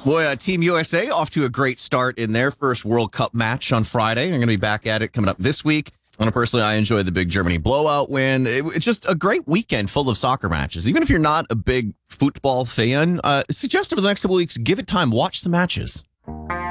Boy, Team USA off to a great start in their first World Cup match on Friday. I'm going to be back at it coming up this week. Personally, I enjoyed the big Germany blowout win. It's just a great weekend full of soccer matches. Even if you're not a big football fan, suggest over the next couple weeks, give it time. Watch the matches.